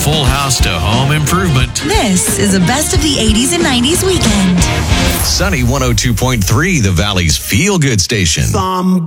full house to home improvement. This is a best of the 80s and 90s weekend. Sunny 102.3, the Valley's feel-good station.